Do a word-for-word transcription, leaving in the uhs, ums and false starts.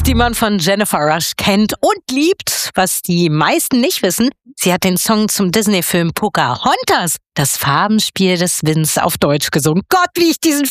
Songs, die man von Jennifer Rush kennt und liebt. Was die meisten nicht wissen, sie hat den Song zum Disney-Film Pocahontas, das Farbenspiel des Winds, auf Deutsch gesungen. Gott, wie ich diesen